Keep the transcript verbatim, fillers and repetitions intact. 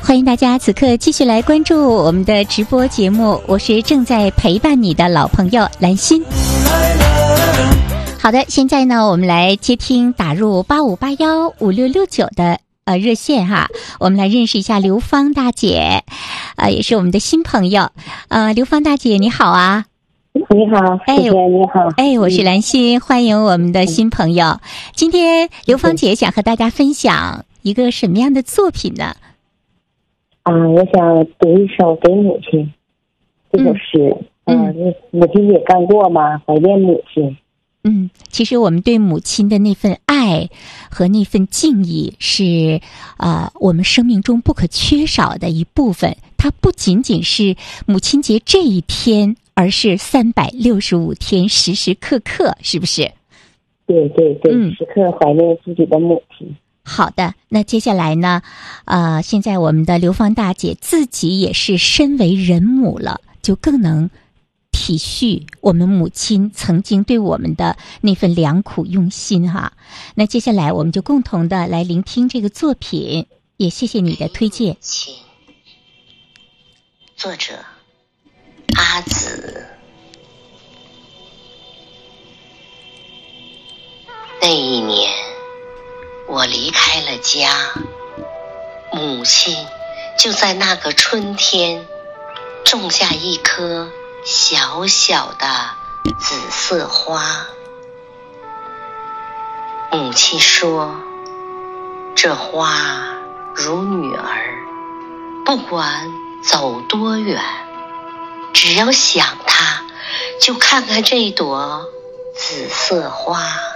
欢迎大家此刻继续来关注我们的直播节目，我是正在陪伴你的老朋友兰心。好的，现在呢，我们来接听打入八五八幺五六六九的呃热线哈，我们来认识一下刘芳大姐，呃，也是我们的新朋友。呃，刘芳大姐你好啊。 你好， 哎， 你好， 哎，我是兰心，欢迎我们的新朋友。今天刘芳姐想和大家分享一个什么样的作品呢？ 啊，我想读一首给母亲这首诗。嗯，嗯母亲节刚过嘛，怀念母亲。 嗯，其实我们对母亲的那份爱和那份敬意是呃我们生命中不可缺少的一部分。它不仅仅是母亲节这一天，而是三百六十五天，时时刻刻，是不是？ 对对对，嗯、时刻怀念自己的母亲。 好的，那接下来呢？呃，现在我们的刘芳大姐自己也是身为人母了，就更能体恤我们母亲曾经对我们的那份良苦用心哈。那接下来我们就共同的来聆听这个作品，也谢谢你的推荐。 作者阿紫。那一年我离开了家，母亲就在那个春天种下一颗小小的紫色花。母亲说，这花如女儿，不管走多远，只要想她，就看看这朵紫色花。